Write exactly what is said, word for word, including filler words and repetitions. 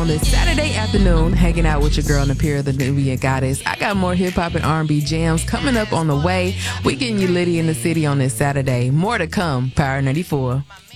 On this Saturday afternoon, hanging out with your girl Napira, the Nubian Goddess. I got more hip hop and R and B jams coming up on the way. We getting you litty in the city on this Saturday. More to come. Power ninety-four.